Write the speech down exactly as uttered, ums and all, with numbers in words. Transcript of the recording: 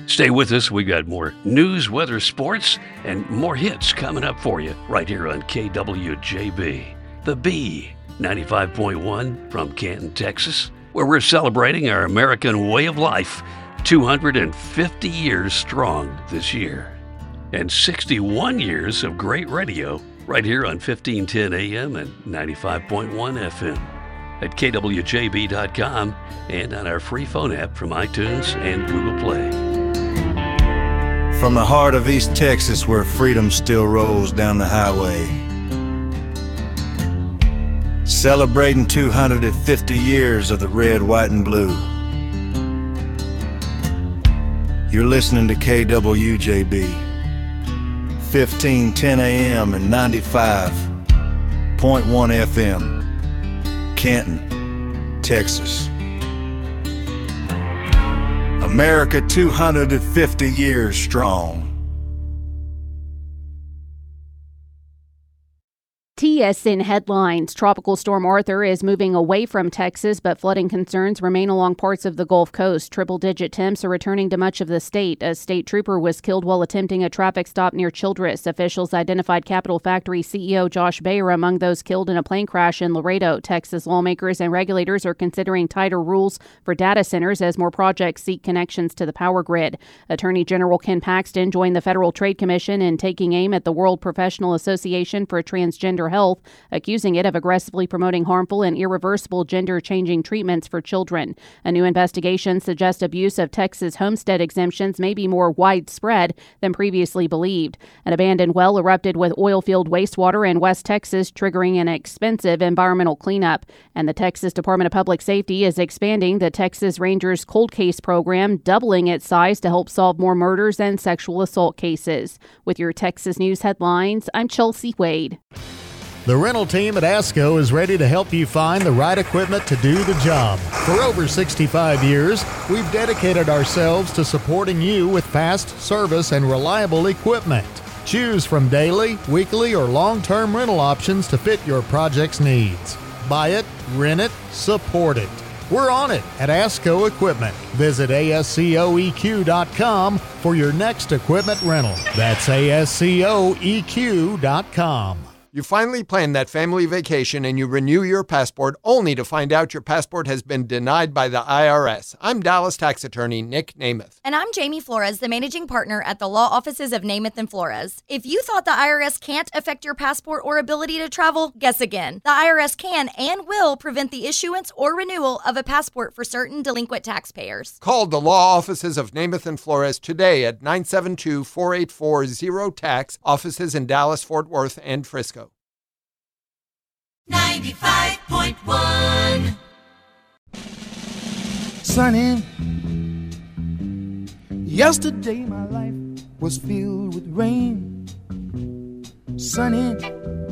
Stay with us. We've got more news, weather, sports, and more hits coming up for you right here on K W J B. The B, ninety-five point one from Canton, Texas, where we're celebrating our American way of life, two hundred fifty years strong this year. And sixty-one years of great radio right here on fifteen ten A M and ninety-five point one F M. At K W J B dot com and on our free phone app from iTunes and Google Play. From the heart of East Texas, where freedom still rolls down the highway, celebrating two hundred fifty years of the red, white, and blue. You're listening to K W J B, fifteen ten A M and ninety-five point one F M, Canton, Texas. America two hundred fifty years strong. T S N headlines. Tropical Storm Arthur is moving away from Texas, but flooding concerns remain along parts of the Gulf Coast. Triple-digit temps are returning to much of the state. A state trooper was killed while attempting a traffic stop near Childress. Officials identified Capital Factory C E O Josh Bayer among those killed in a plane crash in Laredo. Texas lawmakers and regulators are considering tighter rules for data centers as more projects seek connections to the power grid. Attorney General Ken Paxton joined the Federal Trade Commission in taking aim at the World Professional Association for Transgender Health, accusing it of aggressively promoting harmful and irreversible gender-changing treatments for children. A new investigation suggests abuse of Texas homestead exemptions may be more widespread than previously believed. An abandoned well erupted with oil-filled wastewater in West Texas, triggering an expensive environmental cleanup. And the Texas Department of Public Safety is expanding the Texas Rangers Cold Case program, doubling its size to help solve more murders and sexual assault cases. With your Texas News headlines, I'm Chelsea Wade. The rental team at ASCO is ready to help you find the right equipment to do the job. For over sixty-five years, we've dedicated ourselves to supporting you with fast service and reliable equipment. Choose from daily, weekly, or long-term rental options to fit your project's needs. Buy it, rent it, support it. We're on it at ASCO Equipment. Visit A S C O E Q dot com for your next equipment rental. That's A S C O E Q dot com. You finally plan that family vacation and you renew your passport only to find out your passport has been denied by the I R S. I'm Dallas tax attorney Nick Namath. And I'm Jamie Flores, the managing partner at the law offices of Namath and Flores. If you thought the I R S can't affect your passport or ability to travel, guess again. The I R S can and will prevent the issuance or renewal of a passport for certain delinquent taxpayers. Call the law offices of Namath and Flores today at nine seven two, four eight four, zero tax, offices in Dallas, Fort Worth, and Frisco. ninety-five point one Sunny, yesterday my life was filled with rain. Sunny,